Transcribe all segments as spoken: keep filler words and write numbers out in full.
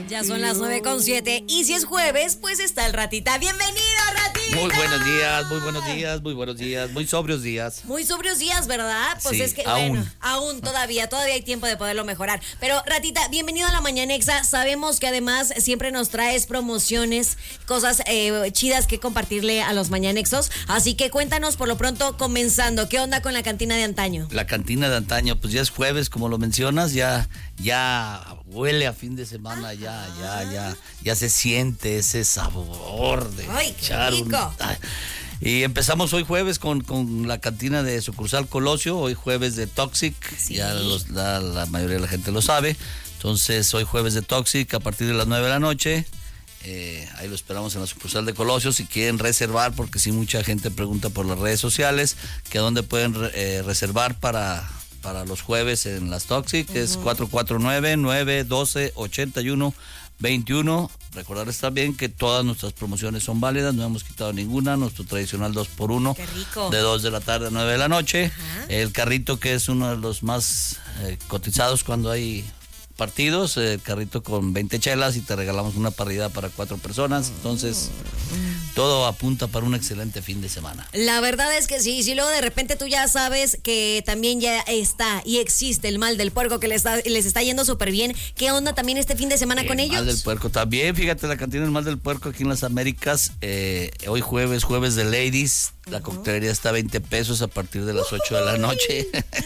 Ya son las nueve con siete y si es jueves, pues está el Ratita. ¡Bienvenido, Ratita! Muy buenos días, muy buenos días, muy buenos días, muy sobrios días. Muy sobrios días, ¿verdad? Pues sí, es que, aún. bueno, aún todavía, todavía hay tiempo de poderlo mejorar. Pero, Ratita, bienvenido a la Mañanexa. Sabemos que además siempre nos traes promociones, cosas eh, chidas que compartirle a los mañanexos. Así que cuéntanos por lo pronto, comenzando, ¿qué onda con la cantina de antaño? La cantina de antaño, pues ya es jueves, como lo mencionas, ya, ya huele a fin de semana, ya, ya, ya, ya se siente ese sabor de ¡ay, qué echar un- rico! Ay. Y empezamos hoy jueves con, con la cantina de sucursal Colosio, hoy jueves de Toxic, Sí. ya los- la, la mayoría de la gente lo sabe. Entonces hoy jueves de Toxic a partir de las nueve de la noche. Eh, ahí lo esperamos en la sucursal de Colosio. Si quieren reservar, porque sí mucha gente pregunta por las redes sociales, que dónde pueden eh, reservar para, para los jueves en las Toxic, uh-huh. Es cuatro cuatro nueve, nueve uno dos, ocho uno dos uno. Recordarles también que todas nuestras promociones son válidas, no hemos quitado ninguna. Nuestro tradicional dos por uno, ¡qué rico! de dos de la tarde a nueve de la noche. Ajá. El carrito, que es uno de los más eh, cotizados cuando hay partidos, el carrito con veinte chelas y te regalamos una parrilla para cuatro personas. Entonces, todo apunta para un excelente fin de semana. La verdad es que sí, si luego de repente tú ya sabes que también ya está y existe el mal del puerco que les está, les está yendo súper bien, ¿qué onda también este fin de semana El con ellos? Mal del Puerco también, fíjate, la cantina del Mal del Puerco aquí en las Américas, eh, hoy jueves, jueves de Ladies, la uh-huh. coctelería está a veinte pesos a partir de las ocho de la noche.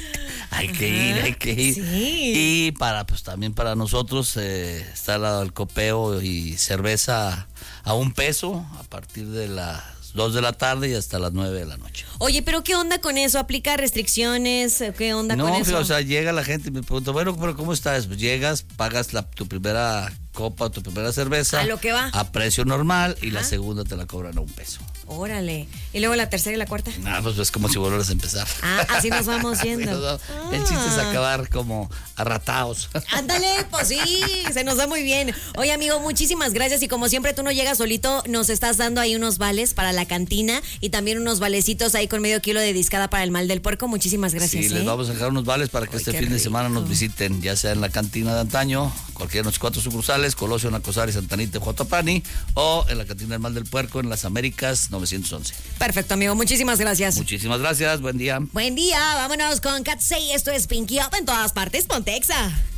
Hay que ir, hay que ir. Sí. Y para, pues también para nosotros eh, está la- el copeo y cerveza a un peso a partir de las dos de la tarde y hasta las nueve de la noche. Oye, pero ¿qué onda con eso? ¿Aplica restricciones? ¿Qué onda No, con eso? o sea, llega la gente y me pregunta, bueno, pero ¿cómo estás? Pues llegas, pagas la, tu primera copa, tu primera cerveza. A lo que va. A precio normal. Y la Ajá. segunda te la cobran a un peso. Órale. ¿Y luego la tercera y la cuarta? No, pues es como si volvieras a empezar. Ah, así nos vamos Sí, yendo. nos vamos. El chiste es acabar como arratados. Ándale, pues sí, se nos da muy bien. Oye, amigo, muchísimas gracias. Y como siempre tú no llegas solito, nos estás dando ahí unos vales para la cantina y también unos valecitos ahí con medio kilo de discada para el mal del puerco. Muchísimas gracias. Sí, ¿eh? les vamos a dejar unos vales para que Ay, este qué fin de rico. semana nos visiten, ya sea en la cantina de antaño, cualquiera de nuestros cuatro sucursales, Colosio, Nacosari, Santanita, Huatapani, o en la cantina del Mal del Puerco en las Américas novecientos once. Perfecto, amigo. Muchísimas gracias. Muchísimas gracias, buen día. Buen día. Vámonos con Cat Say. Esto es Pinky Up en todas partes. Pontexa.